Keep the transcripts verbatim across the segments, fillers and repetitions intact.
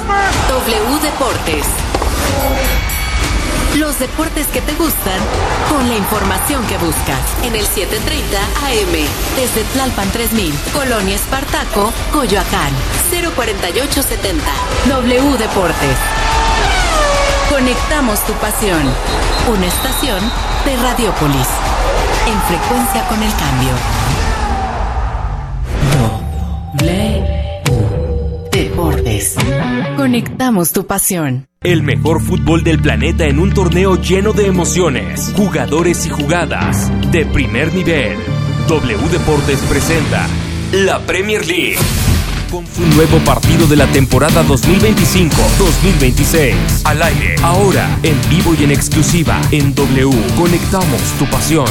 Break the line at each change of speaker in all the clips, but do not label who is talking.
W Deportes. Los deportes que te gustan, con la información que buscas. En el setecientos treinta A M, desde Tlalpan tres mil, Colonia Espartaco, Coyoacán. cero cuarenta y ocho setenta. W Deportes. Conectamos tu pasión. Una estación de Radiopolis. En frecuencia con el cambio. W Deportes. Conectamos tu pasión.
El mejor fútbol del planeta en un torneo lleno de emociones, jugadores y jugadas de primer nivel. W Deportes presenta la Premier League con su nuevo partido de la temporada dos mil veinticinco dos mil veintiséis. Al aire, ahora, en vivo y en exclusiva, en W. Conectamos tu pasión.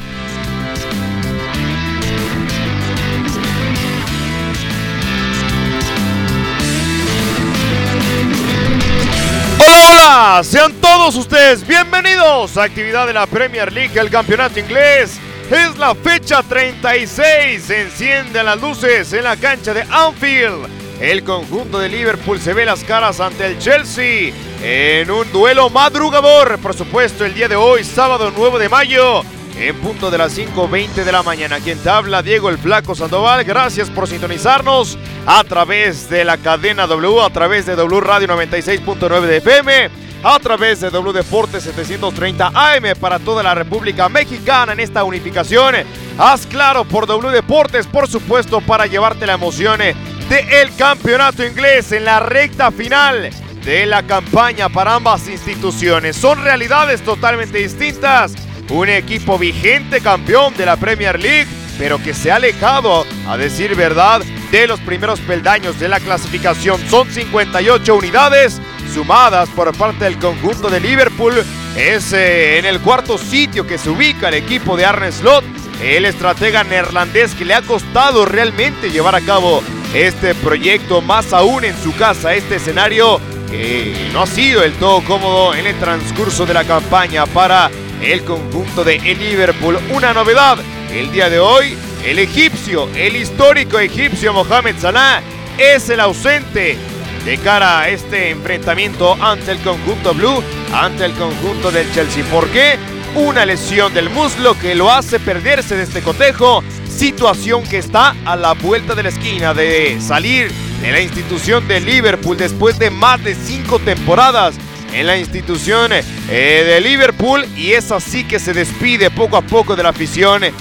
Hola, sean todos ustedes bienvenidos a actividad de la Premier League, el campeonato inglés. Es la fecha treinta y seis, se encienden las luces en la cancha de Anfield. El conjunto de Liverpool se ve las caras ante el Chelsea en un duelo madrugador, por supuesto, el día de hoy, sábado nueve de mayo, en punto de las cinco veinte de la mañana. Quien te habla, Diego el Flaco Sandoval. Gracias por sintonizarnos a través de la cadena W, a través de W Radio noventa y seis punto nueve de F M, a través de W Deportes setecientos treinta A M para toda la República Mexicana en esta unificación. Haz claro por W Deportes, por supuesto, para llevarte la emoción del campeonato inglés en la recta final de la campaña para ambas instituciones. Son realidades totalmente distintas. Un equipo vigente campeón de la Premier League, pero que se ha alejado, a decir verdad, de los primeros peldaños de la clasificación. Son cincuenta y ocho unidades sumadas por parte del conjunto de Liverpool. Es eh, en el cuarto sitio que se ubica el equipo de Arne Slot, el estratega neerlandés que le ha costado realmente llevar a cabo este proyecto, más aún en su casa, este escenario que no ha sido del todo cómodo en el transcurso de la campaña para el conjunto de Liverpool. Una novedad el día de hoy: el egipcio, el histórico egipcio Mohamed Salah es el ausente de cara a este enfrentamiento ante el conjunto blue, ante el conjunto del Chelsea. ¿Por qué? Una lesión del muslo que lo hace perderse de este cotejo, situación que está a la vuelta de la esquina de salir de la institución de Liverpool después de más de cinco temporadas en la institución eh, de Liverpool, y es así que se despide poco a poco de la afición en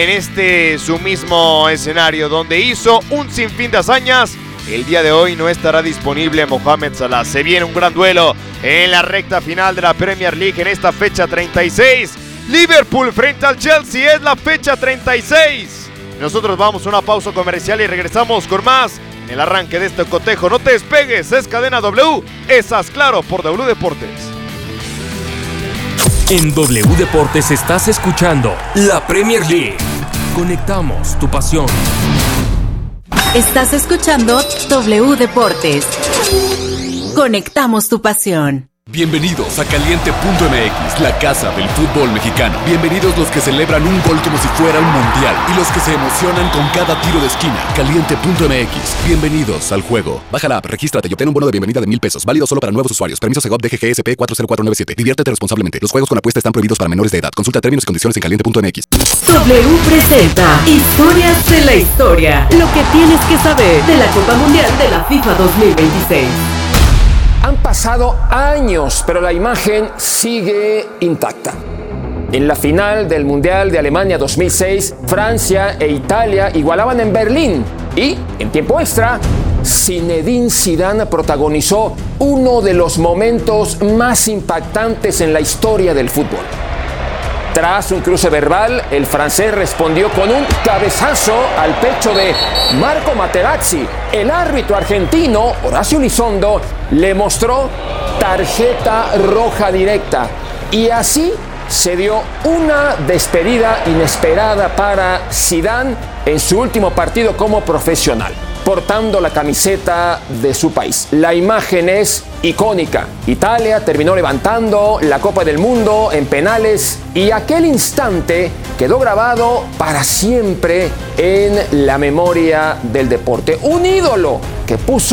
este su mismo escenario donde hizo un sinfín de hazañas. El día de hoy no estará disponible Mohamed Salah. Se viene un gran duelo en la recta final de la Premier League en esta fecha treinta y seis. Liverpool frente al Chelsea, es la fecha treinta y seis. Nosotros vamos a una pausa comercial y regresamos con más en el arranque de este cotejo. No te despegues, es cadena W, estás claro por W Deportes.
En W Deportes estás escuchando la Premier League. Conectamos tu pasión.
Estás escuchando W Deportes. Conectamos tu pasión.
Bienvenidos a Caliente punto M X, la casa del fútbol mexicano. Bienvenidos los que celebran un gol como si fuera un mundial y los que se emocionan con cada tiro de esquina. Caliente punto M X, bienvenidos al juego. Baja la app, regístrate y obtén un bono de bienvenida de mil pesos, válido solo para nuevos usuarios. Permiso Segov D G G S P cuatro cero cuatro nueve siete. Diviértete responsablemente. Los juegos con apuesta están prohibidos para menores de edad. Consulta términos y condiciones en caliente punto M X.
W presenta Historias de la Historia. Lo que tienes que saber de la Copa Mundial de la FIFA dos mil veintiséis.
Han pasado años, pero la imagen sigue intacta. En la final del Mundial de Alemania dos mil seis, Francia e Italia igualaban en Berlín y, en tiempo extra, Zinedine Zidane protagonizó uno de los momentos más impactantes en la historia del fútbol. Tras un cruce verbal, el francés respondió con un cabezazo al pecho de Marco Materazzi. El árbitro argentino, Horacio Elizondo, le mostró tarjeta roja directa. Y así se dio una despedida inesperada para Zidane en su último partido como profesional, portando la camiseta de su país. La imagen es icónica. Italia terminó levantando la Copa del Mundo en penales y aquel instante quedó grabado para siempre en la memoria del deporte. Un ídolo que puso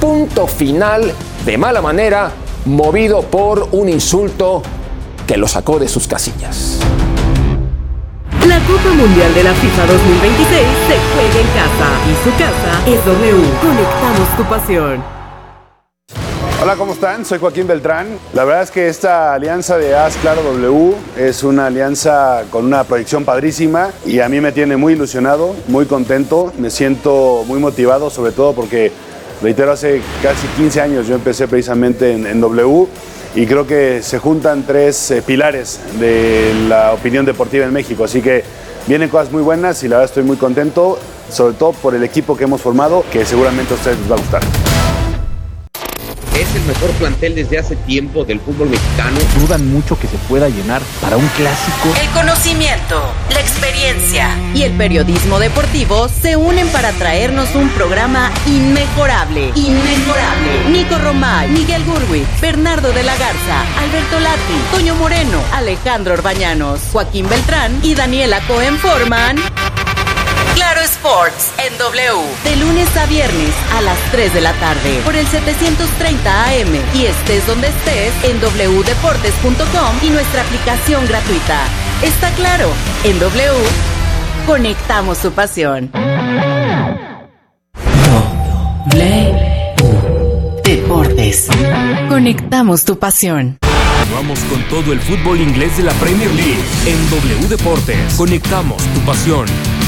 punto final de mala manera, movido por un insulto que lo sacó de sus casillas.
La Copa Mundial de la FIFA dos mil veintiséis se juega en casa y su casa es W. Conectamos tu pasión.
Hola, ¿cómo están? Soy Joaquín Beltrán. La verdad es que esta alianza de Haz Claro W es una alianza con una proyección padrísima y a mí me tiene muy ilusionado, muy contento, me siento muy motivado, sobre todo porque, reitero, hace casi quince años yo empecé precisamente en, en W y creo que se juntan tres eh, pilares de la opinión deportiva en México, así que vienen cosas muy buenas y la verdad estoy muy contento, sobre todo por el equipo que hemos formado, que seguramente a ustedes les va a gustar.
Es el mejor plantel desde hace tiempo del fútbol mexicano.
Dudan mucho que se pueda llenar para un clásico.
El conocimiento, la experiencia y el periodismo deportivo se unen para traernos un programa inmejorable. Inmejorable. Nico Romay, Miguel Gurwitz, Bernardo de la Garza, Alberto Lati, Toño Moreno, Alejandro Orbañanos, Joaquín Beltrán y Daniela Cohen forman Claro Sports en W, de lunes a viernes a las tres de la tarde por el setecientos treinta A M y estés donde estés en doble u deportes punto com y nuestra aplicación gratuita. Está claro, en W conectamos tu pasión. W Deportes. Conectamos tu pasión.
Vamos con todo el fútbol inglés de la Premier League en W Deportes. Conectamos tu pasión.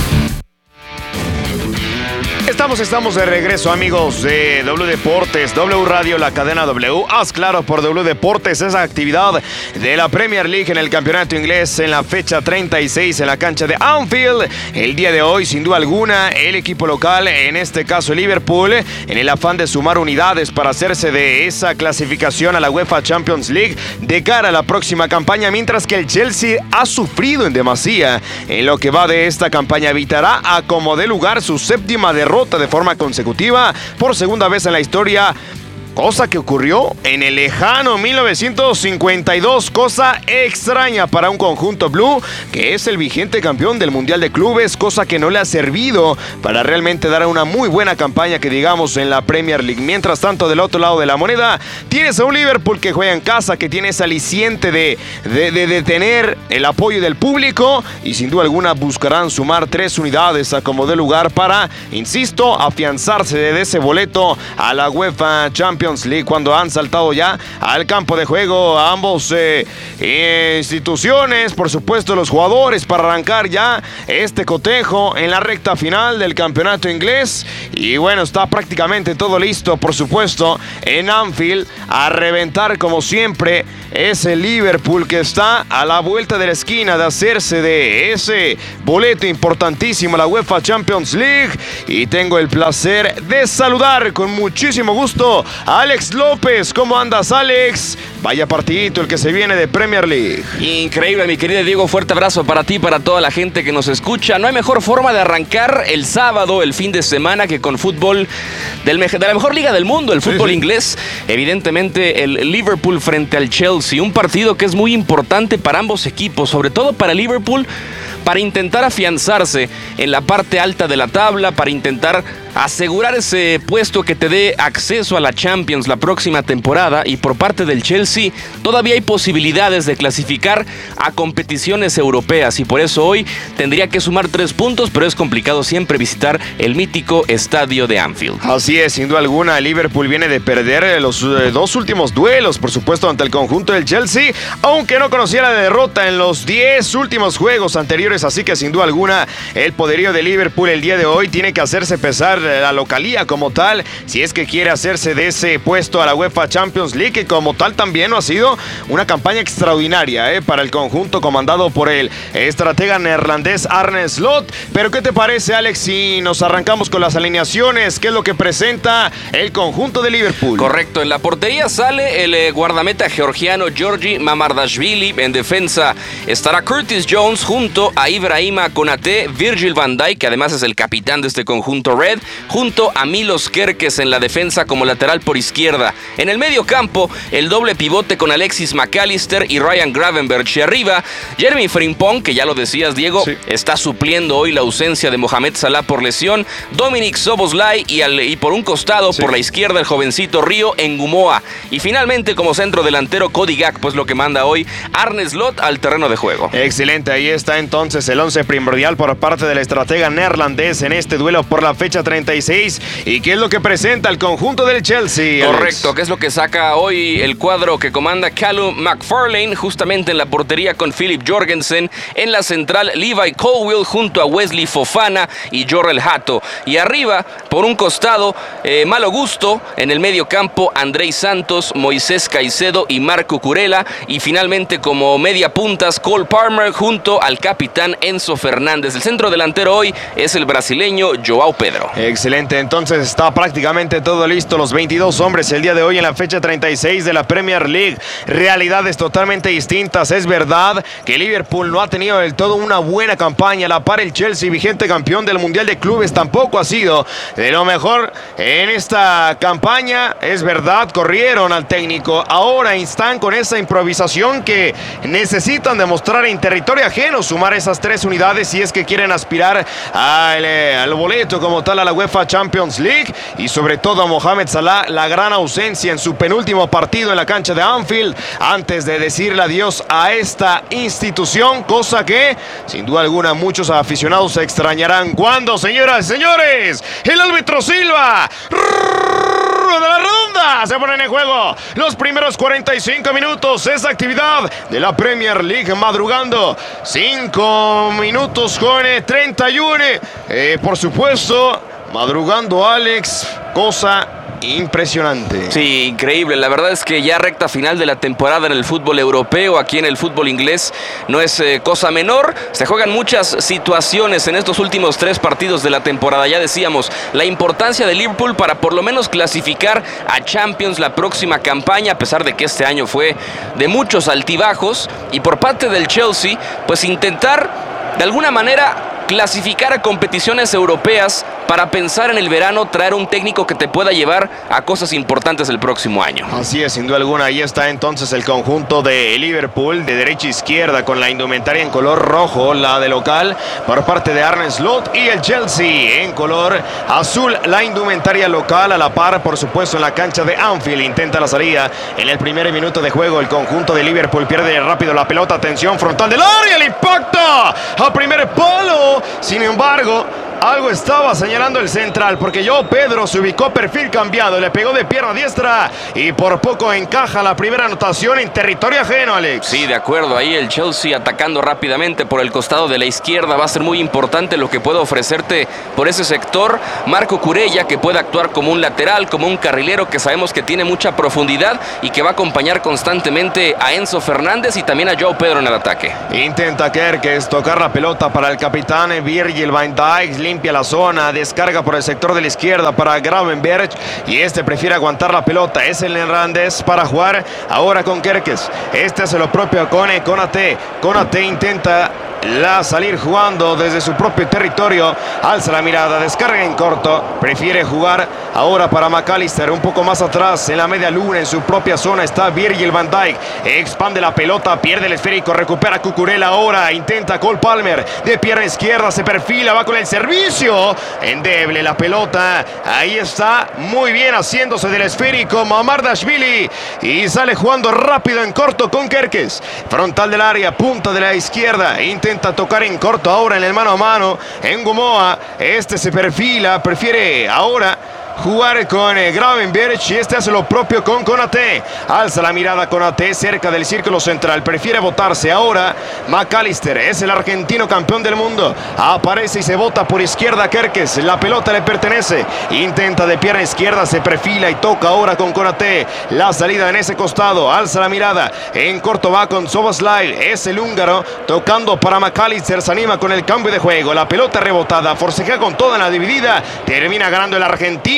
Estamos, estamos de regreso, amigos de W Deportes, W Radio, la cadena W. Haz Claro por W Deportes, esa actividad de la Premier League en el campeonato inglés en la fecha treinta y seis en la cancha de Anfield. El día de hoy, sin duda alguna, el equipo local, en este caso Liverpool, en el afán de sumar unidades para hacerse de esa clasificación a la UEFA Champions League de cara a la próxima campaña, mientras que el Chelsea ha sufrido en demasía en lo que va de esta campaña. Evitará a como dé lugar su séptima derrota de forma consecutiva por segunda vez en la historia, cosa que ocurrió en el lejano mil novecientos cincuenta y dos, cosa extraña para un conjunto blue que es el vigente campeón del Mundial de Clubes, cosa que no le ha servido para realmente dar una muy buena campaña que digamos en la Premier League. Mientras tanto, del otro lado de la moneda tienes a un Liverpool que juega en casa, que tiene ese aliciente de, de, de, de tener el apoyo del público y sin duda alguna buscarán sumar tres unidades a como dé lugar para, insisto, afianzarse de ese boleto a la UEFA Champions League, cuando han saltado ya al campo de juego a ambos eh, instituciones, por supuesto los jugadores, para arrancar ya este cotejo en la recta final del campeonato inglés. Y bueno, está prácticamente todo listo, por supuesto, en Anfield, a reventar como siempre ese Liverpool que está a la vuelta de la esquina de hacerse de ese boleto importantísimo a la UEFA Champions League. Y tengo el placer de saludar con muchísimo gusto a Alex López. ¿Cómo andas, Alex? Vaya partidito el que se viene de Premier League.
Increíble, mi querido Diego. Fuerte abrazo para ti, para toda la gente que nos escucha. No hay mejor forma de arrancar el sábado, el fin de semana, que con fútbol del, de la mejor liga del mundo, el fútbol sí, sí. inglés. Evidentemente, el Liverpool frente al Chelsea. Un partido que es muy importante para ambos equipos, sobre todo para Liverpool, para intentar afianzarse en la parte alta de la tabla, para intentar asegurar ese puesto que te dé acceso a la Champions la próxima temporada. Y por parte del Chelsea todavía hay posibilidades de clasificar a competiciones europeas, y por eso hoy tendría que sumar tres puntos, pero es complicado siempre visitar el mítico estadio de Anfield.
Así es, sin duda alguna, el Liverpool viene de perder los eh, dos últimos duelos, por supuesto, ante el conjunto del Chelsea, aunque no conocía la derrota en los diez últimos juegos anteriores, así que sin duda alguna el poderío de Liverpool el día de hoy tiene que hacerse pesar la localía como tal, si es que quiere hacerse de ese puesto a la UEFA Champions League, que como tal también no ha sido una campaña extraordinaria eh, para el conjunto comandado por el estratega neerlandés Arne Slot. Pero ¿qué te parece, Alex, si nos arrancamos con las alineaciones? ¿Qué es lo que presenta el conjunto de Liverpool?
Correcto, en la portería sale el eh, guardameta georgiano Georgi Mamardashvili. En defensa estará Curtis Jones junto a a Ibrahima Konaté, Virgil van Dijk, que además es el capitán de este conjunto Red, junto a Milos Kerkez en la defensa como lateral por izquierda. En el medio campo, el doble pivote con Alexis McAllister y Ryan Gravenberch. Y arriba, Jeremy Frimpong, que ya lo decías, Diego, sí, está supliendo hoy la ausencia de Mohamed Salah por lesión. Dominic Szoboszlai y, al, y por un costado, sí, por la izquierda, el jovencito Río Ngumoa. Y finalmente, como centro delantero, Cody Gakpo, pues lo que manda hoy Arne Slot al terreno de juego.
Excelente, ahí está entonces el once primordial por parte del estratega neerlandés en este duelo por la fecha treinta y seis. ¿Y qué es lo que presenta el conjunto del Chelsea, Alex?
Correcto, ¿qué es lo que saca hoy el cuadro que comanda Callum McFarlane? Justamente en la portería con Philip Jorgensen, en la central Levi Colwill junto a Wesley Fofana y Jorrel Hato. Y arriba, por un costado, eh, Malo Gusto, en el medio campo Andrei Santos, Moisés Caicedo y Marco Curella. Y finalmente como media puntas Cole Palmer junto al capitán Enzo Fernández. El centro delantero hoy es el brasileño Joao Pedro.
Excelente, entonces está prácticamente todo listo. Los veintidós hombres el día de hoy en la fecha treinta y seis de la Premier League. Realidades totalmente distintas. Es verdad que Liverpool no ha tenido del todo una buena campaña. A la par el Chelsea, vigente campeón del Mundial de Clubes, tampoco ha sido de lo mejor en esta campaña. Es verdad, corrieron al técnico. Ahora están con esa improvisación que necesitan demostrar en territorio ajeno, sumar esas tres unidades si es que quieren aspirar al, eh, al boleto como tal a la UEFA Champions League. Y sobre todo a Mohamed Salah, la gran ausencia en su penúltimo partido en la cancha de Anfield antes de decirle adiós a esta institución, cosa que sin duda alguna muchos aficionados se extrañarán cuando, señoras y señores, el árbitro silba de la ronda, se ponen en juego los primeros cuarenta y cinco minutos. Esa actividad de la Premier League madrugando cinco minutos con treinta y uno. Eh, por supuesto, madrugando Alex, cosa impresionante.
Sí, increíble. La verdad es que ya recta final de la temporada en el fútbol europeo, aquí en el fútbol inglés, no es eh, cosa menor. Se juegan muchas situaciones en estos últimos tres partidos de la temporada. Ya decíamos, la importancia de Liverpool para por lo menos clasificar a Champions la próxima campaña, a pesar de que este año fue de muchos altibajos. Y por parte del Chelsea, pues intentar de alguna manera clasificar a competiciones europeas para pensar en el verano, traer un técnico que te pueda llevar a cosas importantes el próximo año.
Así es, sin duda alguna. Ahí está entonces el conjunto de Liverpool, de derecha a izquierda, con la indumentaria en color rojo, la de local, por parte de Arne Slot, y el Chelsea en color azul, la indumentaria local, a la par, por supuesto, en la cancha de Anfield. Intenta la salida en el primer minuto de juego. El conjunto de Liverpool pierde rápido la pelota. Atención, frontal del área, el impacto a primer palo. Sin embargo, algo estaba señalando el central, porque Joao Pedro se ubicó perfil cambiado, le pegó de pierna diestra y por poco encaja la primera anotación en territorio ajeno, Alex.
Sí, de acuerdo, ahí el Chelsea atacando rápidamente por el costado de la izquierda. Va a ser muy importante lo que pueda ofrecerte por ese sector Marco Curella, que puede actuar como un lateral, como un carrilero, que sabemos que tiene mucha profundidad y que va a acompañar constantemente a Enzo Fernández y también a Joao Pedro en el ataque.
Intenta Kerkez tocar la pelota para el capitán Virgil van Dijk, limpia la zona, descarga por el sector de la izquierda para Gravenberch y este prefiere aguantar la pelota. Es el neerlandés para jugar ahora con Kerkez. Este hace lo propio con Konaté. Konaté intenta la salir jugando desde su propio territorio, alza la mirada, descarga en corto, prefiere jugar ahora para McAllister, un poco más atrás en la media luna, en su propia zona está Virgil van Dijk, expande la pelota, pierde el esférico, recupera Cucurella, ahora intenta Cole Palmer, de pierna izquierda, se perfila, va con el servicio, endeble la pelota, ahí está, muy bien haciéndose del esférico Mamardashvili, y sale jugando rápido en corto con Kerkez, frontal del área, punta de la izquierda, intenta tocar en corto ahora en el mano a mano en Ngumoa, este se perfila, prefiere ahora jugar con eh, Gravenberch y este hace lo propio con Konaté. Alza la mirada Konaté cerca del círculo central, prefiere botarse ahora McAllister, es el argentino campeón del mundo, aparece y se bota por izquierda Kerkez, la pelota le pertenece, intenta de pierna izquierda, se perfila y toca ahora con Konaté, la salida en ese costado, alza la mirada, en corto va con Szoboszlai, es el húngaro, tocando para McAllister, se anima con el cambio de juego, la pelota rebotada, forcejea con toda la dividida, termina ganando el argentino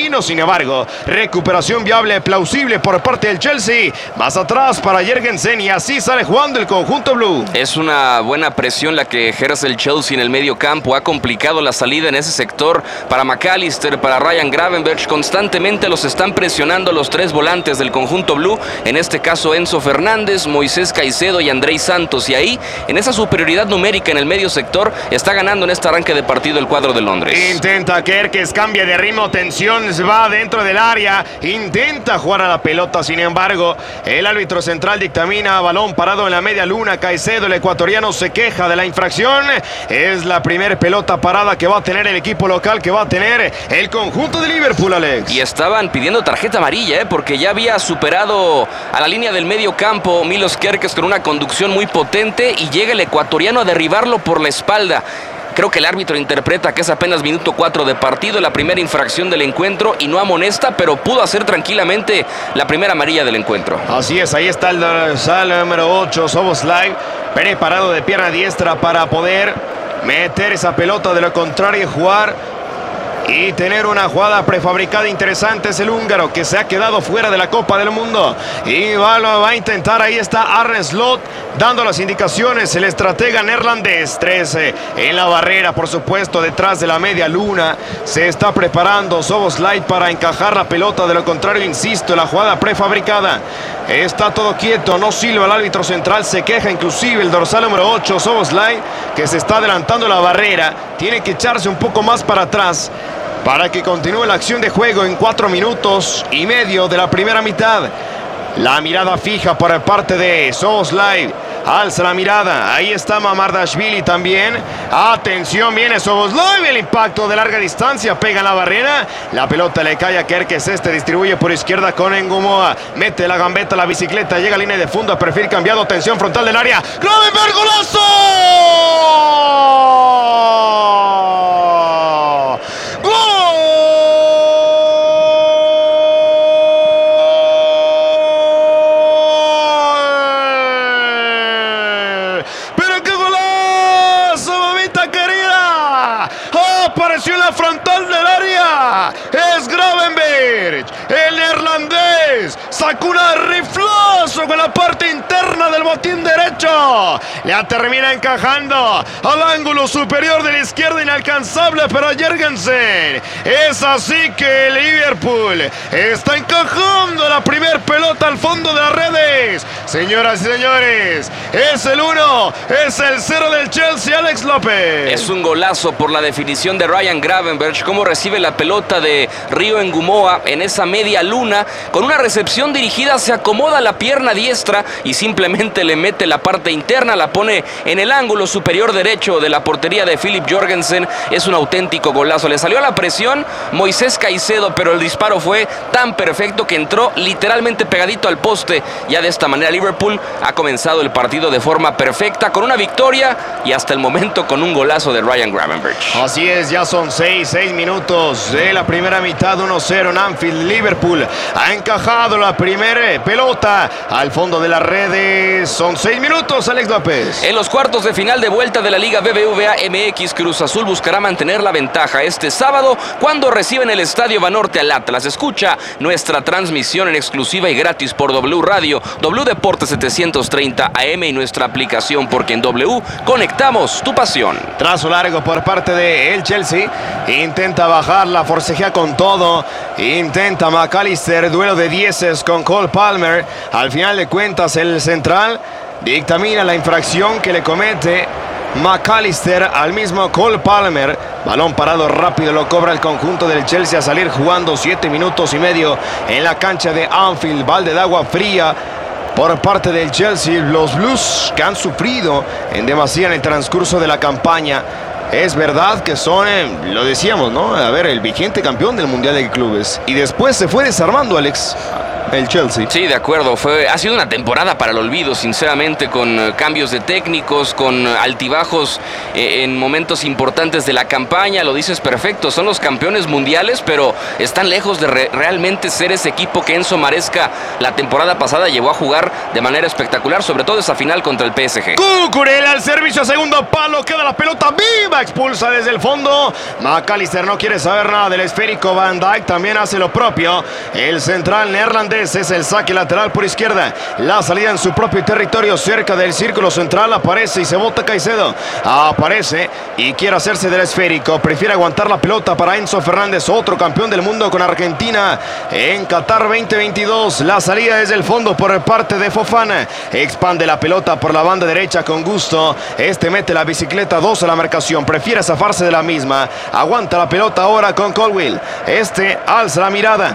Firmino, sin embargo, recuperación viable, plausible por parte del Chelsea. Más atrás para Jürgensen y así sale jugando el conjunto blue.
Es una buena presión la que ejerce el Chelsea en el medio campo. Ha complicado la salida en ese sector para McAllister, para Ryan Gravenberch. Constantemente los están presionando los tres volantes del conjunto blue. En este caso Enzo Fernández, Moisés Caicedo y Andrei Santos. Y ahí, en esa superioridad numérica en el medio sector, está ganando en este arranque de partido el cuadro de Londres.
Intenta Kerkez, cambia de ritmo, tensión, se va dentro del área. Intenta jugar a la pelota, sin embargo, el árbitro central dictamina balón parado en la media luna. Caicedo, el ecuatoriano, se queja de la infracción. Es la primera pelota parada que va a tener el equipo local, que va a tener el conjunto de Liverpool, Alex.
Y estaban pidiendo tarjeta amarilla, ¿eh? porque ya había superado a la línea del medio campo Milos Kerkez con una conducción muy potente y llega el ecuatoriano a derribarlo por la espalda. Creo que el árbitro interpreta que es apenas minuto cuatro de partido, la primera infracción del encuentro y no amonesta, pero pudo hacer tranquilamente la primera amarilla del encuentro.
Así es, ahí está el dorsal número ocho, Szoboszlai, preparado de pierna diestra para poder meter esa pelota, de lo contrario jugar y tener una jugada prefabricada interesante. Es el húngaro que se ha quedado fuera de la Copa del Mundo y va, lo va a intentar. Ahí está Arne Slot dando las indicaciones, el estratega neerlandés. trece en la barrera, por supuesto, detrás de la media luna. Se está preparando Szoboszlai para encajar la pelota, de lo contrario, insisto, la jugada prefabricada. Está todo quieto, no silba el árbitro central, se queja inclusive el dorsal número ocho, Szoboszlai, que se está adelantando la barrera. Tiene que echarse un poco más para atrás para que continúe la acción de juego en cuatro minutos y medio de la primera mitad. La mirada fija por parte de Szoboszlai. Alza la mirada. Ahí está Mamardashvili también. Atención, viene Szoboszlai. El impacto de larga distancia. Pega en la barrera. La pelota le cae a Kerkez. Este distribuye por izquierda con Ngumoa. Mete la gambeta a la bicicleta. Llega a línea de fondo. A perfil cambiado. Tensión frontal del área. ¡Gravenberch, golazo! Apareció en la frontal del área. Es Gravenberch, el neerlandés. Sacó un riflazo con la parte interna del botín derecho. La termina encajando al ángulo superior de la izquierda, inalcanzable para Jürgensen. Es así que el Liverpool está encajando la primer pelota al fondo de las redes. Señoras y señores, es el uno, es el cero del Chelsea, Alex López.
Es un golazo por la definición de Ryan Gravenberch, cómo recibe la pelota de Río Ngumoa en esa media luna, con una recepción dirigida, se acomoda la pierna diestra y simplemente le mete la parte interna, la pone en el ángulo superior derecho de la portería de Philip Jørgensen. Es un auténtico golazo, le salió a la presión Moisés Caicedo, pero el disparo fue tan perfecto que entró literalmente pegadito al poste. Ya de esta manera Liverpool ha comenzado el partido de forma perfecta, con una victoria y hasta el momento con un golazo de Ryan Gravenberch.
Así es, ya son seis, seis minutos de la primera mitad, uno cero en Anfield. Liverpool ha encajado la primera pelota al fondo de las redes. Son seis minutos, Alex López.
En los cuartos de final de vuelta de la Liga B B V A M X, Cruz Azul buscará mantener la ventaja este sábado cuando reciben el Estadio Banorte al Atlas. Escucha nuestra transmisión en exclusiva y gratis por W Radio, W Deportes setecientos treinta A M y nuestra aplicación, porque en W conectamos tu pasión.
Trazo largo por parte de el Chelsea. Intenta bajarla, forcejea con todo. Intenta McAllister, duelo de dieces con Cole Palmer. Al final de cuentas, el central dictamina la infracción que le comete McAllister al mismo Cole Palmer. Balón parado rápido, lo cobra el conjunto del Chelsea a salir jugando siete minutos y medio en la cancha de Anfield. Balde de agua fría por parte del Chelsea. Los Blues, que han sufrido en demasía en el transcurso de la campaña. Es verdad que son, eh, lo decíamos, ¿no? A ver, el vigente campeón del Mundial de Clubes. Y después se fue desarmando, Alex. el Chelsea.
Sí, de acuerdo. Fue, ha sido una temporada para el olvido, sinceramente, con uh, cambios de técnicos, con uh, altibajos eh, en momentos importantes de la campaña. Lo dices perfecto, son los campeones mundiales, pero están lejos de re realmente ser ese equipo que Enzo Maresca la temporada pasada llevó a jugar de manera espectacular, sobre todo esa final contra el P S G.
Cucurella al servicio, segundo palo, queda la pelota viva, expulsa desde el fondo. McAllister no quiere saber nada del esférico. Van Dijk también hace lo propio. El central neerlandés es el saque lateral por izquierda. La salida en su propio territorio, cerca del círculo central, aparece y se bota Caicedo. Aparece y quiere hacerse del esférico. Prefiere aguantar la pelota para Enzo Fernández, otro campeón del mundo con Argentina en Qatar veinte veintidós. La salida desde el fondo por parte de Fofana. Expande la pelota por la banda derecha con gusto. Este mete la bicicleta dos a la marcación. Prefiere zafarse de la misma. Aguanta la pelota ahora con Colwill. Este alza la mirada.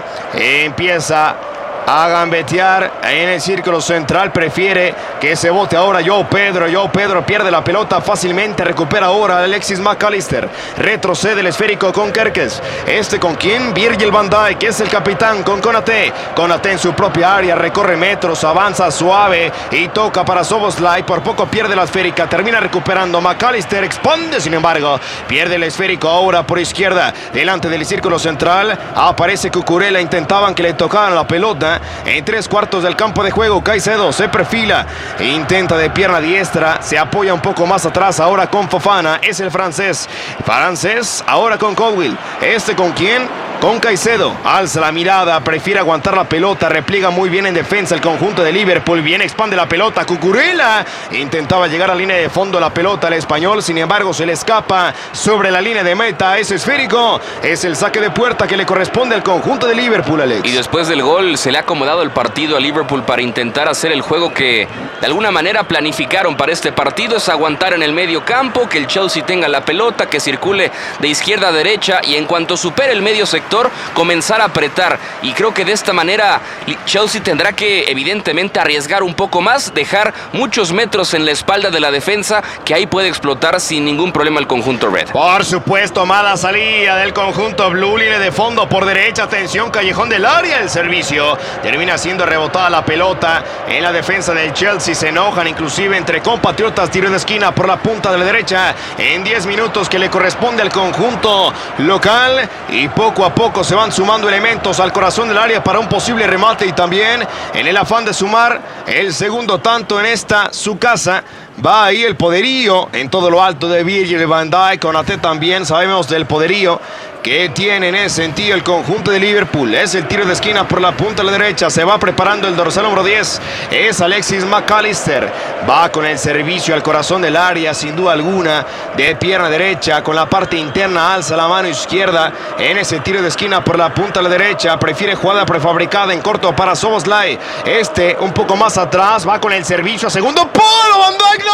Empieza a gambetear en el círculo central. Prefiere que se bote ahora João Pedro. João Pedro pierde la pelota fácilmente. Recupera ahora Alexis McAllister. Retrocede el esférico con Kerkez. Este con quien Virgil van Dijk, que es el capitán, con Konaté. Konaté en su propia área. Recorre metros. Avanza suave y toca para Szoboszlai. Por poco pierde la esférica. Termina recuperando. McAllister expande, sin embargo. Pierde el esférico ahora por izquierda. Delante del círculo central aparece Cucurella. Intentaban que le tocaran la pelota. En tres cuartos del campo de juego, Caicedo se perfila, intenta de pierna diestra, se apoya un poco más atrás ahora con Fofana, es el francés, francés ahora con Colwill, este con quién, con Caicedo, alza la mirada, prefiere aguantar la pelota, repliega muy bien en defensa el conjunto de Liverpool, bien expande la pelota, Cucurella intentaba llegar a la línea de fondo la pelota al español, sin embargo se le escapa sobre la línea de meta, es esférico, es el saque de puerta que le corresponde al conjunto de Liverpool, Alex.
Y después del gol se le ha acomodado el partido a Liverpool para intentar hacer el juego que de alguna manera planificaron para este partido, es aguantar en el medio campo, que el Chelsea tenga la pelota, que circule de izquierda a derecha y en cuanto supere el medio sector comenzar a apretar, y creo que de esta manera Chelsea tendrá que evidentemente arriesgar un poco más, dejar muchos metros en la espalda de la defensa, que ahí puede explotar sin ningún problema el conjunto Red.
Por supuesto, mala salida del conjunto Blue, línea de fondo por derecha, atención, callejón del área, el servicio termina siendo rebotada la pelota en la defensa del Chelsea, se enojan inclusive entre compatriotas, tiro de esquina por la punta de la derecha en diez minutos que le corresponde al conjunto local, y poco a poco se van sumando elementos al corazón del área para un posible remate, y también en el afán de sumar el segundo tanto en esta su casa. Va ahí el poderío en todo lo alto de Virgil van Dijk. Konaté también, sabemos del poderío que tiene en ese sentido el conjunto de Liverpool. Es el tiro de esquina por la punta de la derecha. Se va preparando el dorsal número diez. Es Alexis McAllister. Va con el servicio al corazón del área, sin duda alguna, de pierna derecha. Con la parte interna alza la mano izquierda en ese tiro de esquina por la punta de la derecha. Prefiere jugada prefabricada en corto para Szoboszlai. Este un poco más atrás. Va con el servicio a segundo palo. Van Dijk,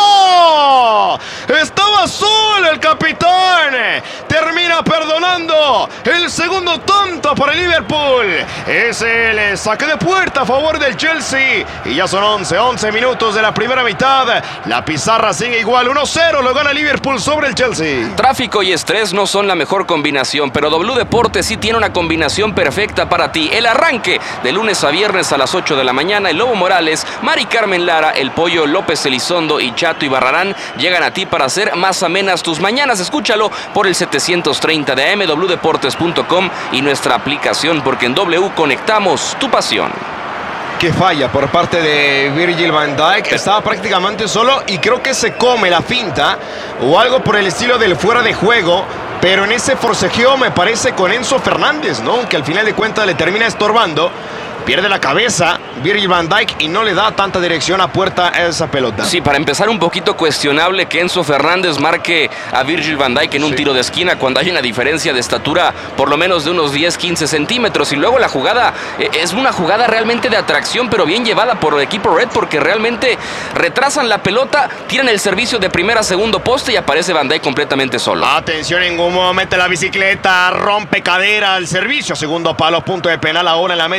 ¡no! Estaba solo el capitán. Termina perdonando el segundo tanto para el Liverpool. Es el saque de puerta a favor del Chelsea. Y ya son once, once minutos de la primera mitad. La pizarra sigue igual, uno cero. Lo gana Liverpool sobre el Chelsea.
Tráfico y estrés no son la mejor combinación, pero W Deportes sí tiene una combinación perfecta para ti. El arranque de lunes a viernes a las ocho de la mañana. El Lobo Morales, Mari Carmen Lara, el Pollo López Elizondo y Chato Ibarrarán llegan a ti para hacer más amenas tus mañanas. Escúchalo por el setecientos treinta de A M, w deportes punto com y nuestra aplicación, porque en W conectamos tu pasión.
Que falla por parte de Virgil van Dijk. Estaba prácticamente solo y creo que se come la finta o algo por el estilo del fuera de juego. Pero en ese forcejeo me parece con Enzo Fernández, ¿no? Que al final de cuentas le termina estorbando. Pierde la cabeza Virgil van Dijk y no le da tanta dirección a puerta a esa pelota.
Sí, para empezar un poquito cuestionable que Enzo Fernández marque a Virgil van Dijk en un sí. tiro de esquina cuando hay una diferencia de estatura por lo menos de unos diez, quince centímetros. Y luego la jugada eh, es una jugada realmente de atracción, pero bien llevada por el equipo Red, porque realmente retrasan la pelota, tiran el servicio de primera a segundo poste y aparece Van Dijk completamente solo.
Atención, en Gumo mete la bicicleta, rompe cadera al servicio, segundo palo, punto de penal ahora en la media luna.